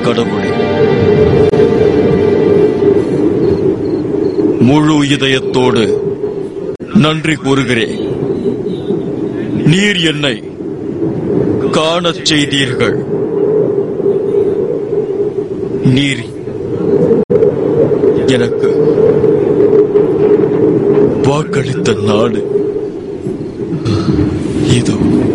கடவுளே, முழு இதயத்தோடு நன்றி கூறுகிறேன். நீர் என்னை காணச் செய்தீர்கள். நீர் எனக்கு வாக்களித்த நாடு இதோ.